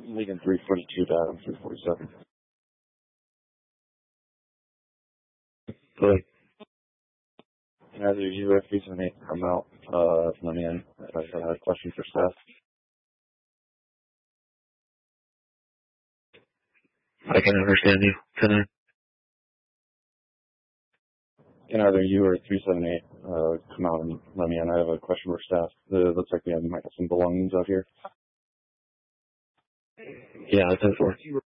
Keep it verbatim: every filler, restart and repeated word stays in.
leaving three forty-two down, three forty-seven. Good. Can either you or three seven eight come out, uh, let me in. I have a question for staff. I can understand you. Can I? Can either you or three seven eight uh, come out and let me in? I have a question for staff. It looks like we have, might have some belongings out here. Yeah, I ten four.